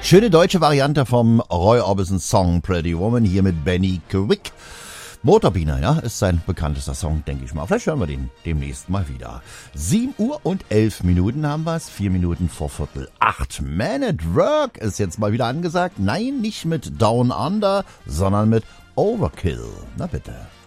Schöne deutsche Variante vom Roy Orbison Song Pretty Woman hier mit Benny Quick. Motorbiene, ja, ist sein bekanntester Song, denke ich mal. Vielleicht hören wir den demnächst mal wieder. 7 Uhr und 11 Minuten haben wir es, 4 Minuten vor 7:45. Man at Work ist jetzt mal wieder angesagt. Nein, nicht mit Down Under, sondern mit Overkill. Na bitte.